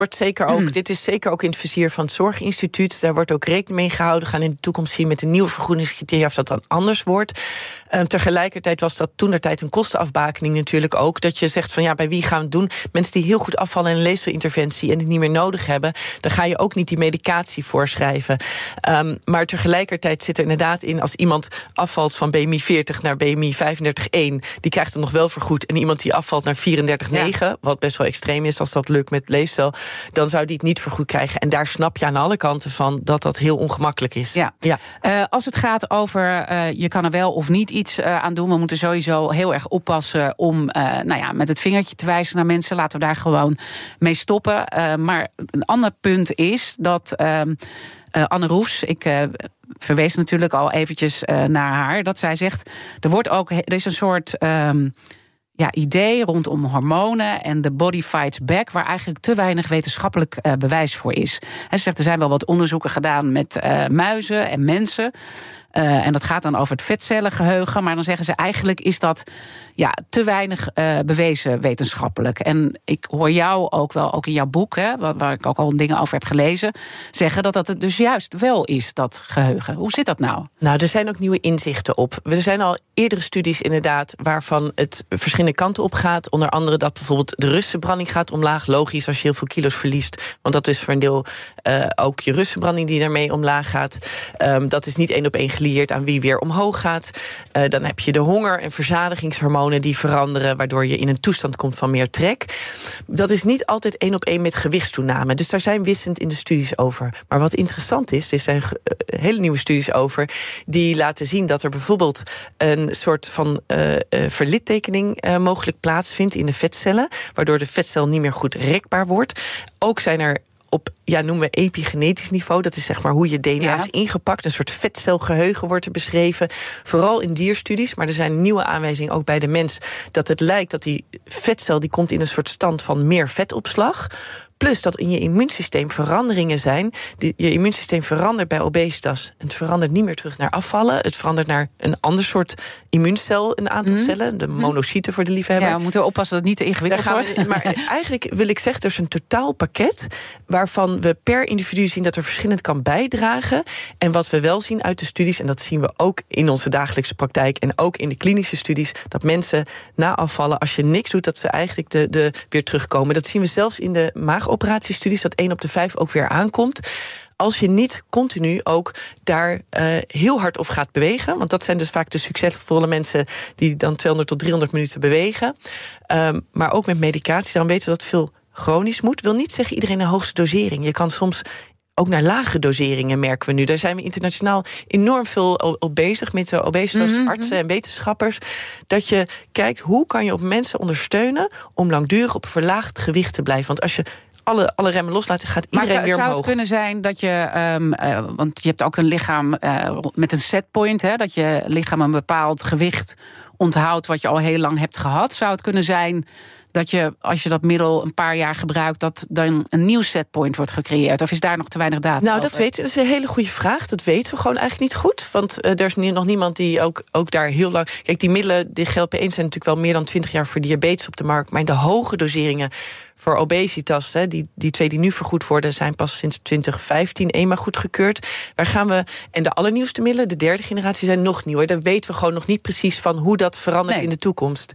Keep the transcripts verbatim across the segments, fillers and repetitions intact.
Wordt zeker ook, mm. Dit is zeker ook in het vizier van het Zorginstituut. Daar wordt ook rekening mee gehouden. We gaan in de toekomst zien met de nieuwe vergoedingscriteria of dat dan anders wordt. Um, tegelijkertijd was dat toentertijd een kostenafbakening natuurlijk ook. Dat je zegt van ja, bij wie gaan we het doen? Mensen die heel goed afvallen in een leefstijlinterventie en het niet meer nodig hebben, dan ga je ook niet die medicatie voorschrijven. Um, maar tegelijkertijd zit er inderdaad in, als iemand afvalt van B M I veertig naar B M I vijfendertig komma één, die krijgt het nog wel vergoed. En iemand die afvalt naar vierendertig komma negen, ja. wat best wel extreem is als dat lukt met leefstijl, dan zou die het niet vergoed krijgen. En daar snap je aan alle kanten van dat dat heel ongemakkelijk is. Ja. Ja. Uh, als het gaat over uh, je kan er wel of niet iets uh, aan doen, we moeten sowieso heel erg oppassen om uh, nou ja, met het vingertje te wijzen naar mensen. Laten we daar gewoon mee stoppen. Uh, maar een ander punt is dat uh, uh, Anne Roes, ik uh, verwees natuurlijk al eventjes uh, naar haar, dat zij zegt, er wordt ook, er is een soort Um, Ja, idee rondom hormonen en de body fights back, waar eigenlijk te weinig wetenschappelijk uh, bewijs voor is. Hij zegt, er zijn wel wat onderzoeken gedaan met uh, muizen en mensen. Uh, en dat gaat dan over het vetcellengeheugen. Maar dan zeggen ze, eigenlijk is dat ja, te weinig uh, bewezen wetenschappelijk. En ik hoor jou ook wel, ook in jouw boek, hè, waar, waar ik ook al dingen over heb gelezen, zeggen dat dat het dus juist wel is, dat geheugen. Hoe zit dat nou? Nou, er zijn ook nieuwe inzichten op. Er zijn al eerdere studies inderdaad waarvan het verschillende kanten op gaat. Onder andere dat bijvoorbeeld de rustverbranding gaat omlaag. Logisch als je heel veel kilo's verliest. Want dat is voor een deel uh, ook je rustverbranding die daarmee omlaag gaat. Um, dat is niet één op één gelieerd aan wie weer omhoog gaat. Uh, dan heb je de honger- en verzadigingshormonen die veranderen, waardoor je in een toestand komt van meer trek. Dat is niet altijd één op één met gewichtstoename. Dus daar zijn wisselend in de studies over. Maar wat interessant is, er zijn uh, hele nieuwe studies over die laten zien dat er bijvoorbeeld een soort van uh, uh, verlittekening uh, mogelijk plaatsvindt in de vetcellen, waardoor de vetcel niet meer goed rekbaar wordt. Ook zijn er op, ja, noemen we epigenetisch niveau, dat is zeg maar hoe je D N A ja. is ingepakt. Een soort vetcelgeheugen wordt er beschreven. Vooral in dierstudies, maar er zijn nieuwe aanwijzingen ook bij de mens, dat het lijkt dat die vetcel die komt in een soort stand van meer vetopslag. Plus dat in je immuunsysteem veranderingen zijn. Die, je immuunsysteem verandert bij obesitas. Het verandert niet meer terug naar afvallen. Het verandert naar een ander soort immuuncel, een aantal mm. cellen. De monocyten voor de liefhebber. Ja, we moeten oppassen dat het niet te ingewikkeld wordt. We, maar eigenlijk wil ik zeggen, er is een totaal pakket waarvan we per individu zien dat er verschillend kan bijdragen. En wat we wel zien uit de studies, en dat zien we ook in onze dagelijkse praktijk en ook in de klinische studies, dat mensen na afvallen, als je niks doet, dat ze eigenlijk de, de weer terugkomen. Dat zien we zelfs in de maag operatiestudies, dat één op de vijf ook weer aankomt. Als je niet continu ook daar uh, heel hard op gaat bewegen. Want dat zijn dus vaak de succesvolle mensen die dan tweehonderd tot driehonderd minuten bewegen. Um, maar ook met medicatie, dan weten we dat veel chronisch moet. Wil niet zeggen iedereen een hoogste dosering. Je kan soms ook naar lage doseringen, merken we nu. Daar zijn we internationaal enorm veel op bezig met de obesitasartsen mm-hmm. en wetenschappers. Dat je kijkt, hoe kan je op mensen ondersteunen om langdurig op verlaagd gewicht te blijven. Want als je Alle, alle remmen loslaten, gaat iedereen maar, weer omhoog. Zou het kunnen zijn dat je, um, uh, want je hebt ook een lichaam uh, met een setpoint, hè, dat je lichaam een bepaald gewicht onthoudt wat je al heel lang hebt gehad. Zou het kunnen zijn dat je, als je dat middel een paar jaar gebruikt, dat dan een nieuw setpoint wordt gecreëerd? Of is daar nog te weinig data Nou, over? dat weten we. Dat is een hele goede vraag. Dat weten we gewoon eigenlijk niet goed. Want uh, er is nu nog niemand die ook, ook daar heel lang. Kijk, die middelen, die G L P één zijn natuurlijk wel meer dan twintig jaar voor diabetes op de markt. Maar in de hoge doseringen voor obesitas, hè, die, die twee die nu vergoed worden, zijn pas sinds twintig vijftien eenmaal goedgekeurd. Waar gaan we. En de allernieuwste middelen, de derde generatie, zijn nog nieuwer. Daar weten we gewoon nog niet precies van hoe dat verandert nee. in de toekomst.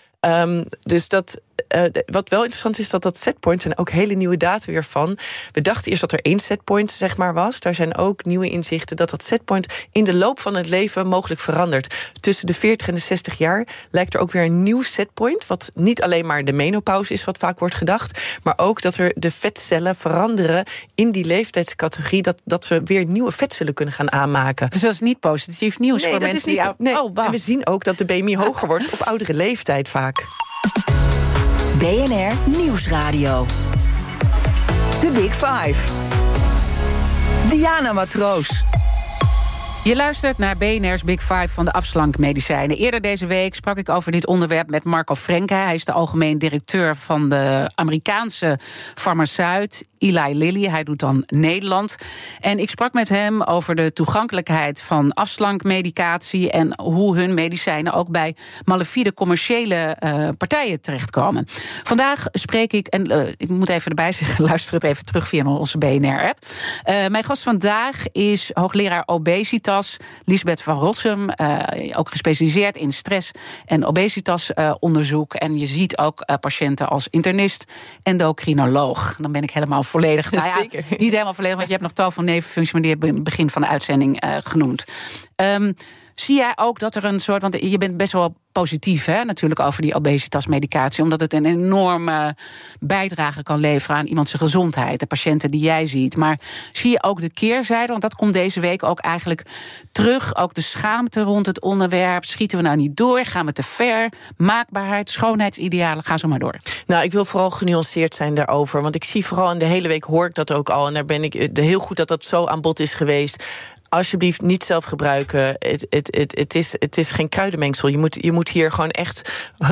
Um, dus dat. Uh, wat wel interessant is, dat dat setpoint zijn ook hele nieuwe data weer van. We dachten eerst dat er één setpoint zeg maar was. Daar zijn ook nieuwe inzichten dat dat setpoint in de loop van het leven mogelijk verandert. Tussen de veertig en de zestig jaar lijkt er ook weer een nieuw setpoint, wat niet alleen maar de menopauze is, wat vaak wordt gedacht, maar ook dat er de vetcellen veranderen in die leeftijdscategorie, dat, dat ze weer nieuwe vetcellen kunnen gaan aanmaken. Dus dat is niet positief nieuws nee, voor dat mensen is niet, die... Nee. Oh, en we zien ook dat de B M I hoger wordt op oudere leeftijd vaak. B N R Nieuwsradio. The Big Five. Diana Matroos. Je luistert naar B N R's Big Five van de afslankmedicijnen. Eerder deze week sprak ik over dit onderwerp met Marco Frenke. Hij is de algemeen directeur van de Amerikaanse farmaceut Eli Lilly. Hij doet dan Nederland. En ik sprak met hem over de toegankelijkheid van afslankmedicatie en hoe hun medicijnen ook bij malafide commerciële uh, partijen terechtkomen. Vandaag spreek ik, en uh, ik moet even erbij zeggen, luister het even terug via onze B N R-app. Uh, mijn gast vandaag is hoogleraar obesitas, Liesbeth van Rossum, uh, ook gespecialiseerd in stress- en obesitasonderzoek. Uh, en je ziet ook uh, patiënten als internist, endocrinoloog. Dan ben ik helemaal volledig. Nou ja, Zeker. Niet helemaal volledig, want je hebt nog tal van nevenfuncties, maar die heb je in het begin van de uitzending uh, genoemd. Um, zie jij ook dat er een soort, want je bent best wel positief, hè, natuurlijk over die obesitasmedicatie, omdat het een enorme bijdrage kan leveren aan iemands gezondheid, de patiënten die jij ziet. Maar zie je ook de keerzijde, want dat komt deze week ook eigenlijk terug, ook de schaamte rond het onderwerp. Schieten we nou niet door? Gaan we te ver? Maakbaarheid, schoonheidsidealen, ga zo maar door. Nou, ik wil vooral genuanceerd zijn daarover, want ik zie vooral, en de hele week hoor ik dat ook al, en daar ben ik heel goed dat dat zo aan bod is geweest. Alsjeblieft niet zelf gebruiken. Het, het, het, het, is, het is geen kruidenmengsel. Je moet, je moet hier gewoon echt.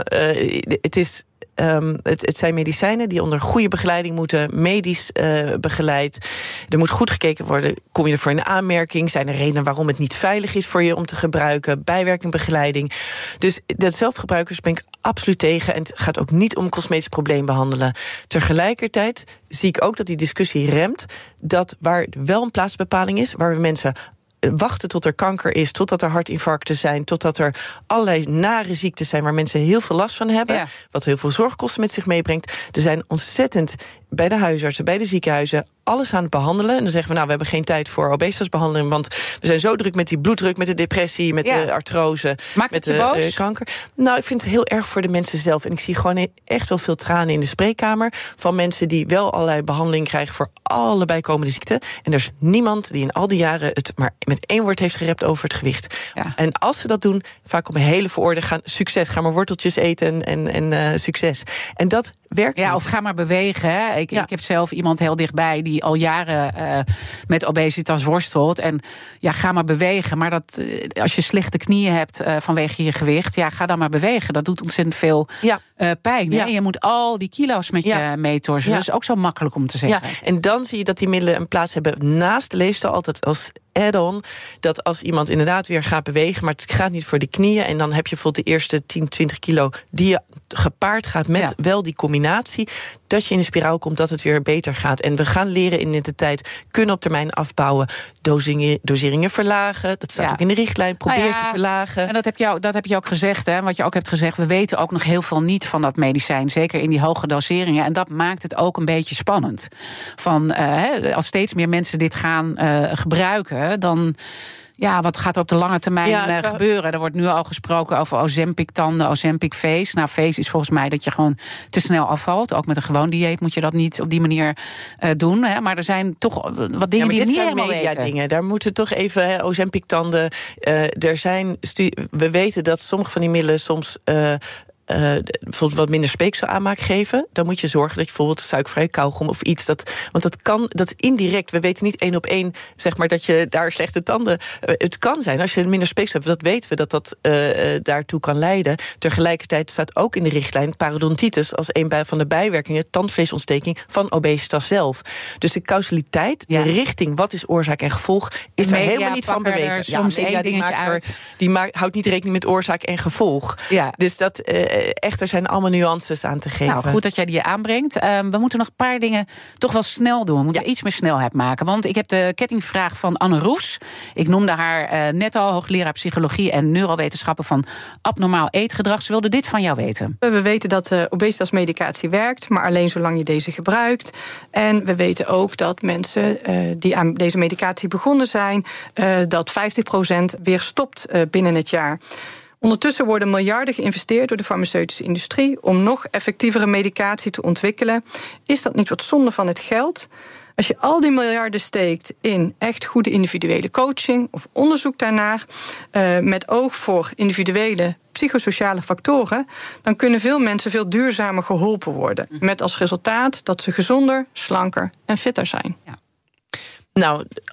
Uh, het is. Um, het, het zijn medicijnen die onder goede begeleiding moeten, medisch uh, begeleid. Er moet goed gekeken worden, kom je ervoor in aanmerking? Zijn er redenen waarom het niet veilig is voor je om te gebruiken? Bijwerking, begeleiding. Dus dat zelfgebruikers ben ik absoluut tegen. En het gaat ook niet om cosmetisch probleem behandelen. Tegelijkertijd zie ik ook dat die discussie remt, dat waar wel een plaatsbepaling is, waar we mensen wachten tot er kanker is, totdat er hartinfarcten zijn, totdat er allerlei nare ziektes zijn waar mensen heel veel last van hebben, ja. Wat heel veel zorgkosten met zich meebrengt. Er zijn ontzettend bij de huisartsen, bij de ziekenhuizen, alles aan het behandelen. En dan zeggen we, nou, we hebben geen tijd voor obesitasbehandeling, want we zijn zo druk met die bloeddruk, met de depressie, met ja. de artrose, Maakt met het de boos? Uh, kanker. Nou, ik vind het heel erg voor de mensen zelf. En ik zie gewoon echt wel veel tranen in de spreekkamer van mensen die wel allerlei behandeling krijgen voor alle bijkomende ziekten. En er is niemand die in al die jaren het maar met één woord heeft gerept over het gewicht. Ja. En als ze dat doen, vaak op een hele verorde gaan, succes, ga maar worteltjes eten en, en, en uh, succes. En dat werkt Ja, niet. Of ga maar bewegen. Hè. Ik, ja. ik heb zelf iemand heel dichtbij die al jaren uh, met obesitas worstelt. En ja, ga maar bewegen. Maar dat, uh, als je slechte knieën hebt uh, vanwege je gewicht, ja, ga dan maar bewegen. Dat doet ontzettend veel ja. uh, pijn. Ja. Hè. Je moet al die kilo's met ja. je meetorsen. Ja. Dat is ook zo makkelijk om te zeggen. Ja. En dan zie je dat die middelen een plaats hebben naast de leefstijl, altijd als add-on, dat als iemand inderdaad weer gaat bewegen, maar het gaat niet voor de knieën, en dan heb je bijvoorbeeld de eerste tien, twintig kilo die je gepaard gaat met ja. wel die combinatie, dat je in de spiraal komt, dat het weer beter gaat. En we gaan leren in de tijd, kunnen op termijn afbouwen, dosingen, doseringen verlagen, dat staat ja. ook in de richtlijn, probeer nou ja, te verlagen. En dat heb, je, dat heb je ook gezegd, hè, wat je ook hebt gezegd, we weten ook nog heel veel niet van dat medicijn, zeker in die hoge doseringen, en dat maakt het ook een beetje spannend. Van, uh, als steeds meer mensen dit gaan uh, gebruiken, dan, ja, wat gaat er op de lange termijn ja, uh, gebeuren? Er wordt nu al gesproken over Ozempic-tanden, Ozempic-face. Nou, face is volgens mij dat je gewoon te snel afvalt. Ook met een gewoon dieet moet je dat niet op die manier uh, doen. Hè. Maar er zijn toch wat dingen ja, die je niet helemaal weten. Ja, dingen. Daar moeten toch even, Ozempic-tanden. Uh, er zijn stu- we weten dat sommige van die middelen soms Uh, Uh, bijvoorbeeld wat minder speeksel aanmaak geven, dan moet je zorgen dat je bijvoorbeeld suikervrije kauwgom of iets, dat, want dat kan, dat is indirect. We weten niet één op één, zeg maar, dat je daar slechte tanden. Uh, het kan zijn als je minder speeksel hebt, dat weten we dat dat uh, uh, daartoe kan leiden. Tegelijkertijd staat ook in de richtlijn parodontitis als een van de bijwerkingen, tandvleesontsteking van obesitas zelf. Dus de causaliteit, ja. de richting, wat is oorzaak en gevolg, is daar helemaal niet van bewezen. Soms ja, media, die maakt uit. Er, die maakt, houdt niet rekening met oorzaak en gevolg. Ja. Dus dat Uh, echt, er zijn allemaal nuances aan te geven. Nou, goed dat jij die aanbrengt. Uh, we moeten nog een paar dingen toch wel snel doen. We moeten ja. iets meer snelheid maken. Want ik heb de kettingvraag van Anne Roes. Ik noemde haar uh, net al, hoogleraar psychologie en neurowetenschappen van abnormaal eetgedrag. Ze wilde dit van jou weten. We weten dat uh, obesitasmedicatie werkt, maar alleen zolang je deze gebruikt. En we weten ook dat mensen uh, die aan deze medicatie begonnen zijn, uh, dat vijftig procent weer stopt uh, binnen het jaar. Ondertussen worden miljarden geïnvesteerd door de farmaceutische industrie om nog effectievere medicatie te ontwikkelen. Is dat niet wat zonde van het geld? Als je al die miljarden steekt in echt goede individuele coaching of onderzoek daarnaar, uh, met oog voor individuele psychosociale factoren, dan kunnen veel mensen veel duurzamer geholpen worden. Met als resultaat dat ze gezonder, slanker en fitter zijn. Ja. Nou,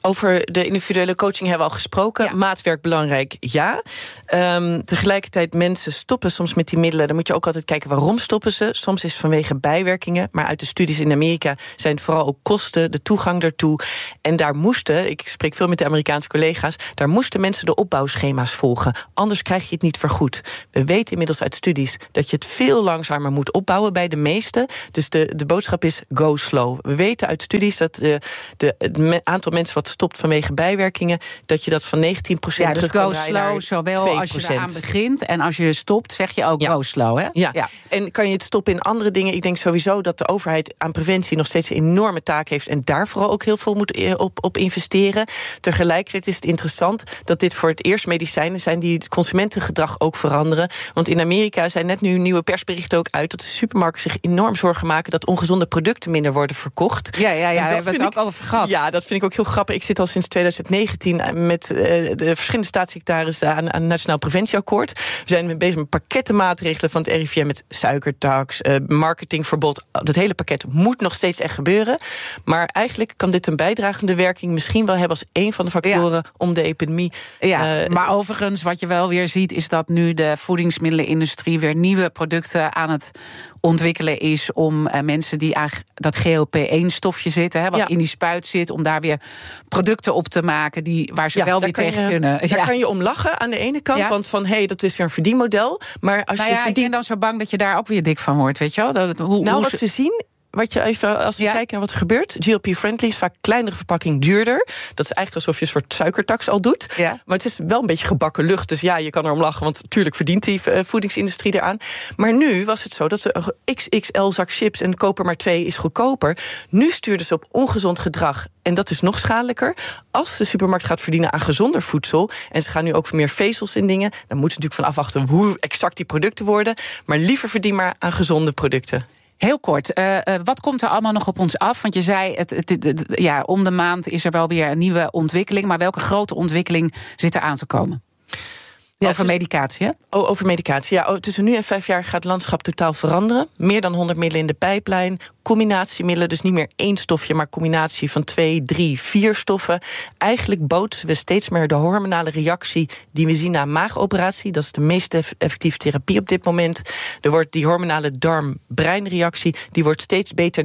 Over de individuele coaching hebben we al gesproken. Ja. Maatwerk belangrijk, ja. Um, tegelijkertijd mensen stoppen soms met die middelen. Dan moet je ook altijd kijken waarom stoppen ze. Soms is het vanwege bijwerkingen. Maar uit de studies in Amerika zijn het vooral ook kosten, de toegang daartoe. En daar moesten, ik spreek veel met de Amerikaanse collega's, daar moesten mensen de opbouwschema's volgen. Anders krijg je het niet vergoed. We weten inmiddels uit studies dat je het veel langzamer moet opbouwen bij de meesten. Dus de, de boodschap is go slow. We weten uit studies dat de, de, het aantal mensen wat stopt vanwege bijwerkingen, dat je dat van negentien procent ja, terug dus kan go draaien slow, zowel twee als procent. je eraan begint en als je stopt, zeg je ook ja. go slow, hè? Ja. ja, en kan je het stoppen in andere dingen? Ik denk sowieso dat de overheid aan preventie nog steeds een enorme taak heeft en daar vooral ook heel veel moet op, op investeren. Tegelijkertijd is het interessant dat dit voor het eerst medicijnen zijn die het consumentengedrag ook veranderen. Want in Amerika zijn net nu nieuwe persberichten ook uit dat de supermarkten zich enorm zorgen maken dat ongezonde producten minder worden verkocht. Ja, ja, ja, daar hebben we het ook over gehad. Ja, dat vind ik ook heel grappig. Ik zit al sinds twintig negentien met uh, de verschillende staatssecretarissen aan, aan het Nationaal Preventieakkoord. We zijn bezig met pakketten maatregelen van het R I V M met suikertax, uh, marketingverbod. Dat hele pakket moet nog steeds echt gebeuren. Maar eigenlijk kan dit een bijdragende werking misschien wel hebben als een van de factoren ja. om de epidemie. Ja, uh, maar overigens, wat je wel weer ziet, is dat nu de voedingsmiddelenindustrie weer nieuwe producten aan het ontwikkelen is om uh, mensen die aan dat G L P één stofje zitten, hè, wat ja. in die spuit zit, om daar weer producten op te maken die waar ze ja, wel weer tegen je, kunnen. Daar ja. kan je om lachen aan de ene kant, ja. want van hé, hey, dat is weer een verdienmodel. Maar als nou je ja, verdient... ik ben dan zo bang dat je daar ook weer dik van wordt, weet je wel? Dat, hoe, nou, hoe wat ze... we zien. Wat je even, als we ja. kijken naar wat er gebeurt, G L P-friendly is vaak kleinere verpakking duurder. Dat is eigenlijk alsof je een soort suikertax al doet. Ja. Maar het is wel een beetje gebakken lucht. Dus ja, je kan erom lachen, want natuurlijk verdient die uh, voedingsindustrie eraan. Maar nu was het zo dat we een X X L zak chips en koop er maar twee is goedkoper. Nu stuurden ze op ongezond gedrag. En dat is nog schadelijker. Als de supermarkt gaat verdienen aan gezonder voedsel, en ze gaan nu ook meer vezels in dingen, dan moeten ze natuurlijk van afwachten hoe exact die producten worden. Maar liever verdien maar aan gezonde producten. Heel kort, uh, uh, wat komt er allemaal nog op ons af? Want je zei, het, het, het, het, ja, om de maand is er wel weer een nieuwe ontwikkeling. Maar welke grote ontwikkeling zit er aan te komen? Ja, over tussen, medicatie, hè? Oh, over medicatie, ja. Tussen nu en vijf jaar gaat het landschap totaal veranderen. Meer dan honderd middelen in de pijplijn. Combinatiemiddelen, dus niet meer één stofje, maar combinatie van twee, drie, vier stoffen. Eigenlijk bootsen we steeds meer de hormonale reactie die we zien na een maagoperatie. Dat is de meest effectieve therapie op dit moment. Er wordt die hormonale darm-breinreactie, die wordt steeds beter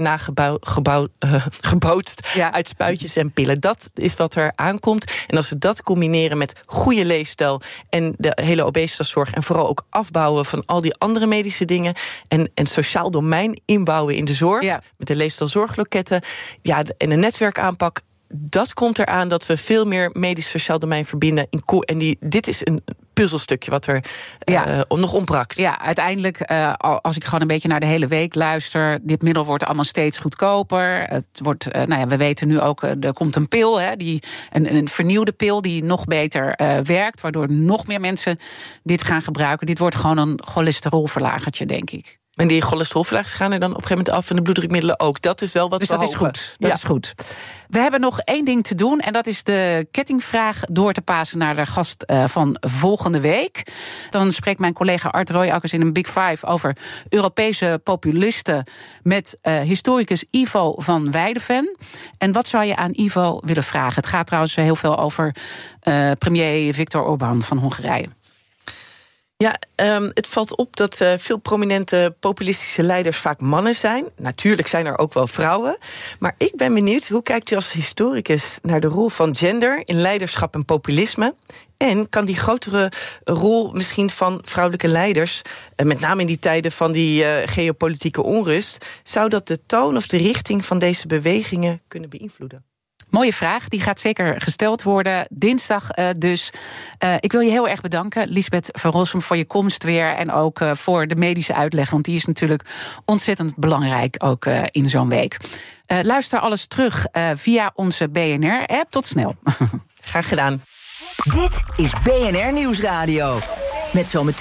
nagebootst ja. uit spuitjes en pillen. Dat is wat er aankomt. En als we dat combineren met goede leefstijl en de hele obesitaszorg en vooral ook afbouwen van al die andere medische dingen en een sociaal domein inbouwen in de zorg, ja. met de leefstijlzorgloketten, ja, en een netwerkaanpak, dat komt eraan dat we veel meer medisch-sociaal domein verbinden. In co- en die, dit is een puzzelstukje wat er ja. uh, nog ontbrak. Ja, uiteindelijk, uh, als ik gewoon een beetje naar de hele week luister, dit middel wordt allemaal steeds goedkoper. Het wordt, uh, nou ja, we weten nu ook, uh, er komt een pil, hè, die, een, een vernieuwde pil die nog beter uh, werkt, waardoor nog meer mensen dit gaan gebruiken. Dit wordt gewoon een cholesterolverlagertje, denk ik. En die cholesterolverlagers gaan er dan op een gegeven moment af en de bloeddrukmiddelen ook. Dat is wel wat dus we dat hopen. is goed. Dat ja. is goed. We hebben nog één ding te doen en dat is de kettingvraag door te pasen naar de gast uh, van volgende week. Dan spreekt mijn collega Art Royakkers in een Big Five over Europese populisten met uh, historicus Ivo van Weideven. En wat zou je aan Ivo willen vragen? Het gaat trouwens heel veel over uh, premier Viktor Orbán van Hongarije. Ja, um, het valt op dat uh, veel prominente populistische leiders vaak mannen zijn. Natuurlijk zijn er ook wel vrouwen. Maar ik ben benieuwd, hoe kijkt u als historicus naar de rol van gender in leiderschap en populisme? En kan die grotere rol misschien van vrouwelijke leiders, met name in die tijden van die uh, geopolitieke onrust, zou dat de toon of de richting van deze bewegingen kunnen beïnvloeden? Mooie vraag, die gaat zeker gesteld worden. Dinsdag uh, dus. Uh, ik wil je heel erg bedanken, Liesbeth van Rossum, voor je komst weer. En ook uh, voor de medische uitleg, want die is natuurlijk ontzettend belangrijk ook uh, in zo'n week. Uh, luister alles terug uh, via onze B N R-app. Tot snel. Graag gedaan. Dit is B N R Nieuwsradio. Met zometeen